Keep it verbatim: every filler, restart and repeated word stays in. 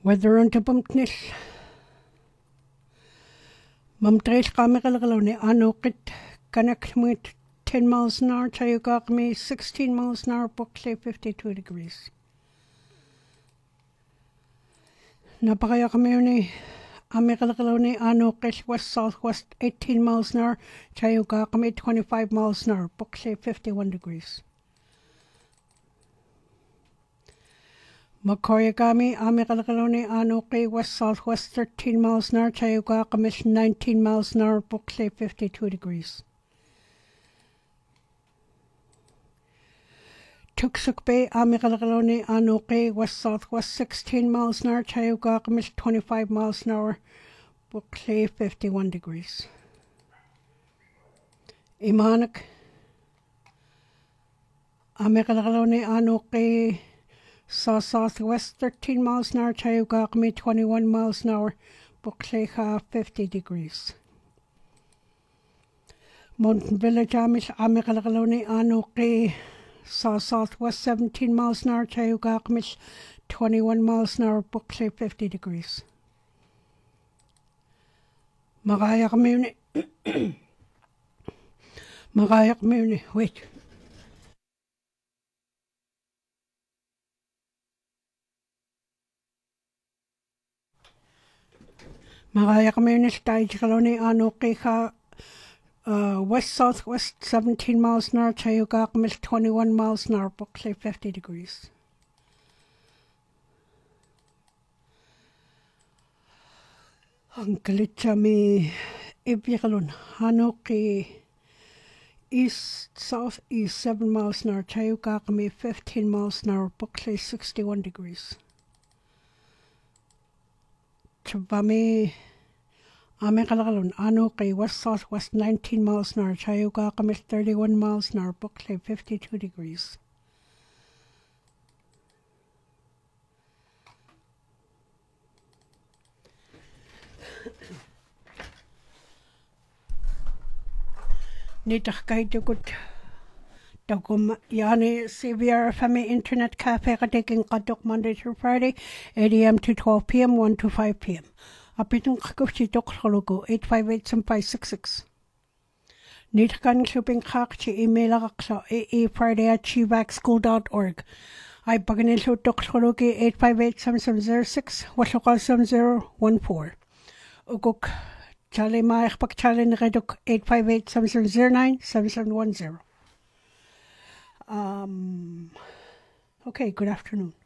Weather on to Bumpnil. Mumtrail Kameralone Anokit Kanakmit ten miles an hour, Chayugakme sixteen miles an hour, Buckley fifty-two degrees. Napayakamuni Ameralone Anokit West Southwest eighteen miles an hour, Chayugakme twenty-five miles an hour, Buckley fifty-one degrees. Makoyagami Ameralone Anoke West Southwest thirteen miles an hour, Chayugakamish nineteen miles an hour, Buckley fifty-two degrees. Tuksuk Bay Ameralone Anoke West Southwest sixteen miles an hour, Chayugakamish twenty-five miles an hour, Buckley fifty-one degrees. Imanak Ameralone Anoke South Southwest thirteen miles an hour, Chayugakme twenty-one miles an hour, Buckley fifty degrees. Mountain Village Amish Ameralone Anoke South Southwest seventeen miles an hour, Chayugakme twenty-one miles an hour, Buckley fifty degrees. Magayakamuni Magayakamuni wait. Magayakamuni stage Galoni Anoke uh, West Southwest seventeen miles an hour, Chayugakme twenty-one miles an hour, Buckley fifty degrees. Angalichami Ibigalun Anoke East Southeast seven miles an hour, Chayugakme fifteen miles an hour, Buckley sixty-one degrees. Chabami Ameralone Anoke West Southwest nineteen miles an hour, Chayugakme thirty-one miles an hour, Buckley fifty-two degrees. Nitach Gaidukut Dogum Yani C V R F M Internet Cafe taking Kadok Monday through Friday, eight A M to twelve P M, one to five P M. Apitung Kakuchi Dokhologo eight five eight seven five six six. Nitkan Shuping Kakchi email Aksa A A Friday at chivacschool dot org. I Baganil Dokhologi eight five eight seven seven zero six, Washoka seven zero one four. Uguk Chale Maich Bak Chale Reduk eight five eight seven seven zero nine seven seven one zero. Um, okay, good afternoon.